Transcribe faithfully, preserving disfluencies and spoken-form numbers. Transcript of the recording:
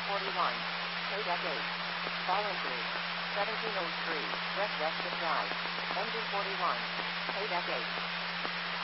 forty-one. Kodak eight. Fallen through. seventeen oh three. West West of Drive. Engine forty-one. Kodak eight.